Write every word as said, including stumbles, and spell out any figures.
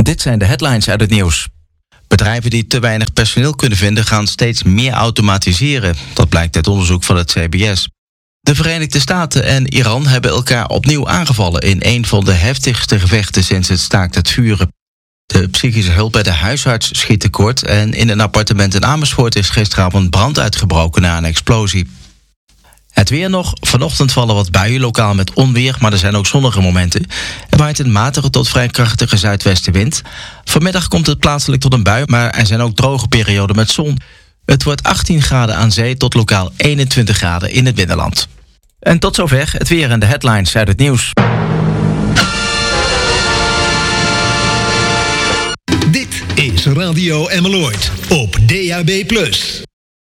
Dit zijn de headlines uit het nieuws. Bedrijven die te weinig personeel kunnen vinden gaan steeds meer automatiseren. Dat blijkt uit onderzoek van het C B S. De Verenigde Staten en Iran hebben elkaar opnieuw aangevallen in een van de heftigste gevechten sinds het staakt het vuren. De psychische hulp bij de huisarts schiet tekort en in een appartement in Amersfoort is gisteravond brand uitgebroken na een explosie. Het weer nog. Vanochtend vallen wat buien, lokaal met onweer, maar er zijn ook zonnige momenten. Er waait een matige tot vrij krachtige zuidwestenwind. Vanmiddag komt het plaatselijk tot een bui, maar er zijn ook droge perioden met zon. Het wordt achttien graden aan zee tot lokaal eenentwintig graden in het binnenland. En tot zover het weer en de headlines uit het nieuws. Dit is Radio Emmeloord op D A B plus.